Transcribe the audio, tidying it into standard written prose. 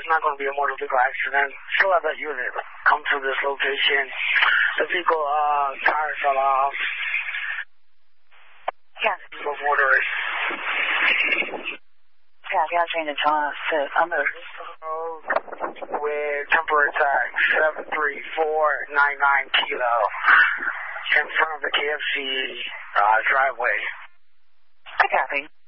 there's not going to be a motor vehicle accident. Still have that unit come to this location. The vehicle tire fell off. Yeah. Vehicle motorist. Yeah, yeah, change the time. I'm with temporary tag 73499 kilo in front of the KFC driveway. I copy.